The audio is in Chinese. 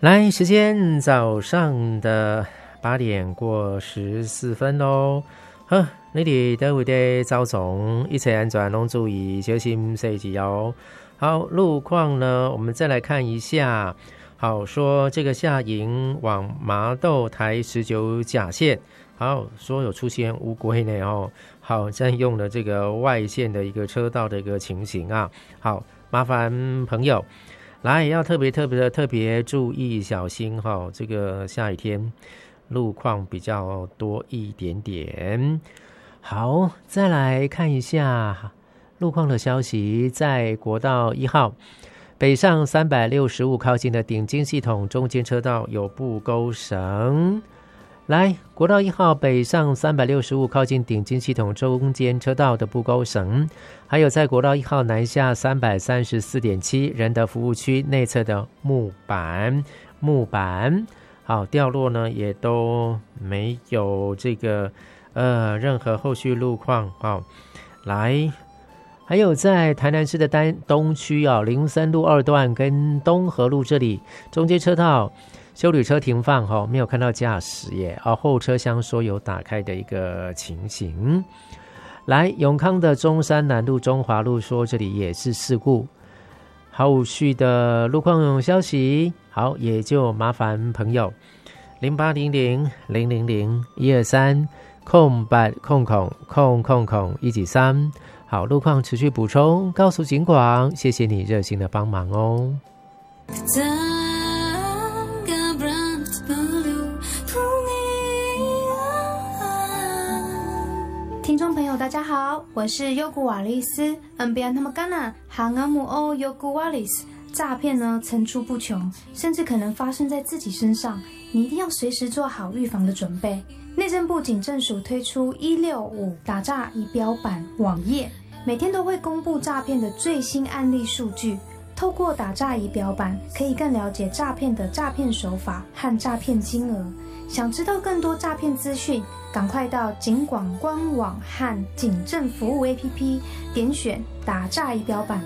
来，时间早上的8点过14分咯。好，你哋倒位的早总一切安全拢注意小心细节哦。好，路况呢，我们再来看一下。好，说这个下营往麻豆台19甲线，好，说有出现乌龟呢哦，好，占用了这个外线的一个车道的一个情形啊。好，麻烦朋友来要特别注意小心哈，这个下雨天路况比较多一点点。好，再来看一下路况的消息，在国道1号北上365靠近的顶金系统中间车道有布钩绳。来，国道1号北上365靠近顶金系统中间车道的布钩绳，还有在国道1号南下334.7仁德服务区内侧的木板，好，掉落呢也都没有这个任何后续路况。好，来，还有在台南市的东区林森路2段跟东河路这里中间车道休旅车停放，没有看到驾驶耶，后车厢说有打开的一个情形。来，永康的中山南路中华路说这里也是事故，后续的路况消息，好，也就麻烦朋友0800-00123-800-193，好，路况持续补充，告诉警广，谢谢你热心的帮忙哦。 听众朋友大家好，我是优古瓦利斯，Ambian Hamagana Hangamu O Yogu Walis。诈骗呢层出不穷，甚至可能发生在自己身上，你一定要随时做好预防的准备。内政部警政署推出165打诈仪表板网页，每天都会公布诈骗的最新案例数据。透过打诈仪表板，可以更了解诈骗的诈骗手法和诈骗金额。想知道更多诈骗资讯，赶快到警广官网和警政服务 APP 点选打诈仪表板